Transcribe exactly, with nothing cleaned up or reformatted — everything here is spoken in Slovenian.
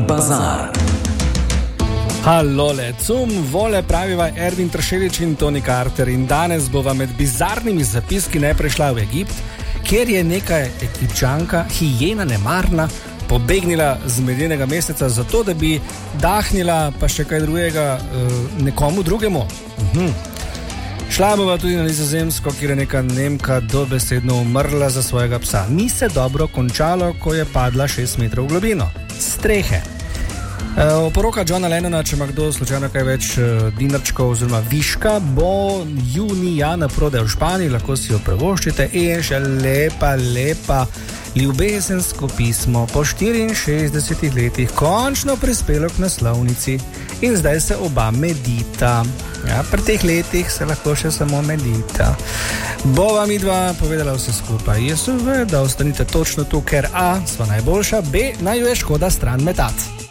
bazar. Halole, cum vole praviva Ervin Tršelič in Toni Carter in danes bova med bizarnimi zapiski najprej šla v Egipt, kjer je neka Egipčanka, hijena nemarna, pobegnila z medenega mesteca zato, da bi dahnila pa še kaj drugega nekomu drugemu. Mhm. Šla bova tudi na Nizozemsko, kjer je neka Nemka dobesedno umrla za svojega psa. Ni se dobro končalo, ko je padla šest metrov v globino. Strehe. Oporoka Johna Lennona, če ima kdo slučajno kaj več dinarčkov oziroma viška, bo junija na prodaj v Španiji, lahko si jo privoščite. In še lepa, lepa ljubezensko pismo po štiriinšestdesetih letih končno prispelo k naslovnici in zdaj se oba medita. Ja, pri teh letih se lahko še samo medita. Bova mi dva povedala vse skupaj. Jaz ve, da ostanite točno tu, ker A, sva najboljša, B, naj jo je škoda stran metati.